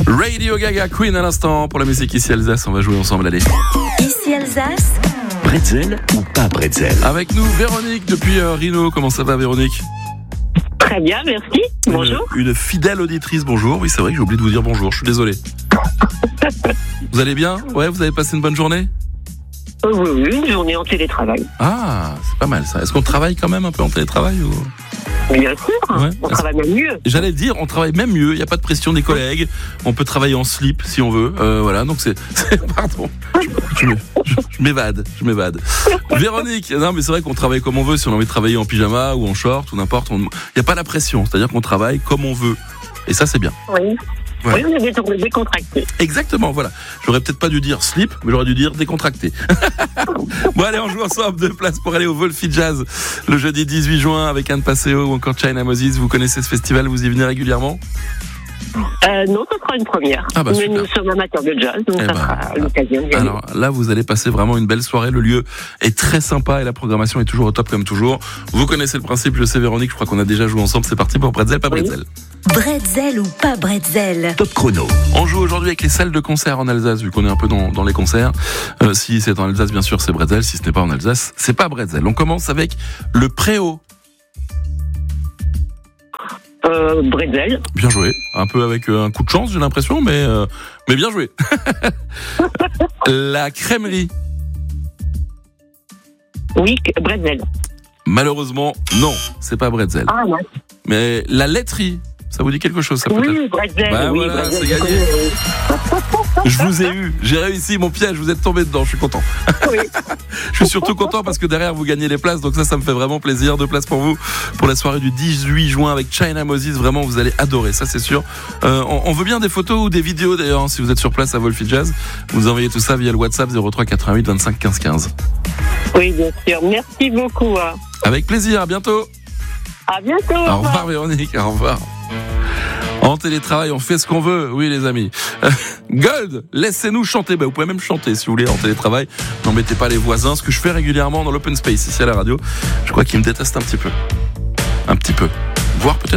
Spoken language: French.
Radio Gaga Queen à l'instant pour la musique ici Alsace. On va jouer ensemble, allez. Ici Alsace. Bretzel ou pas bretzel? Avec nous Véronique depuis Rhino. Comment ça va Véronique? Très bien, merci. Bonjour. Une fidèle auditrice, bonjour. Oui, c'est vrai que j'ai oublié de vous dire bonjour, je suis désolé. Vous allez bien? Ouais, vous avez passé une bonne journée? Oui, une journée en télétravail. Ah, c'est pas mal ça. Est-ce qu'on travaille quand même un peu en télétravail ou... Bien sûr, Ouais. on travaille même mieux. J'allais le dire, on travaille même mieux, il n'y a pas de pression des collègues, on peut travailler en slip si on veut, voilà, donc c'est pardon, je m'évade. Véronique, non mais c'est vrai qu'on travaille comme on veut, si on a envie de travailler en pyjama ou en short ou n'importe, il n'y a pas la pression, c'est-à-dire qu'on travaille comme on veut, et ça c'est bien. Oui. Ouais. Oui, on est décontracté. Exactement, voilà. J'aurais peut-être pas dû dire slip, mais j'aurais dû dire décontracté. Bon allez, on joue ensemble, 2 places pour aller au Volfi Jazz le jeudi 18 juin avec Anne Passeo ou encore China Moses. Vous connaissez ce festival, vous y venez régulièrement? Non, ce sera une première. Ah bah, mais super. nous sommes amateurs de jazz, donc ça sera l'occasion d'y aller. Alors là, vous allez passer vraiment une belle soirée. Le lieu est très sympa et la programmation est toujours au top comme toujours. Vous connaissez le principe, je sais Véronique, je crois qu'on a déjà joué ensemble. C'est parti pour Bretzel, pas Bretzel. Bretzel ou pas bretzel? Top chrono. On joue aujourd'hui avec les salles de concert en Alsace, vu qu'on est un peu dans les concerts. Si c'est en Alsace, bien sûr, c'est Bretzel. Si ce n'est pas en Alsace, c'est pas Bretzel. On commence avec le Préau. Bretzel. Bien joué. Un peu avec un coup de chance, j'ai l'impression, mais bien joué. La Crèmerie. Oui, Bretzel. Malheureusement, non, c'est pas Bretzel. Ah non. Mais la Laiterie, ça vous dit quelque chose, ça peut-être? Oui, Bretzel. Bah oui, voilà, Bretzel. c'est gagné. Je vous ai eu, j'ai réussi mon piège, vous êtes tombé dedans, je suis content. Oui. Je suis surtout content parce que derrière vous gagnez les places, donc ça me fait vraiment plaisir. 2 places pour vous pour la soirée du 18 juin avec China Moses. Vraiment, vous allez adorer, ça c'est sûr. On veut bien des photos ou des vidéos d'ailleurs, hein, si vous êtes sur place à Volfi Jazz. Vous nous envoyez tout ça via le WhatsApp 03 88 25 15 15. Oui, bien sûr. Merci beaucoup. Avec plaisir, à bientôt. À bientôt. Au revoir Véronique, au revoir. En télétravail, on fait ce qu'on veut, oui les amis. Gold, laissez-nous chanter. Vous pouvez même chanter si vous voulez en télétravail. N'embêtez pas les voisins, ce que je fais régulièrement dans l'open space ici à la radio. Je crois qu'ils me détestent un petit peu. Voire peut-être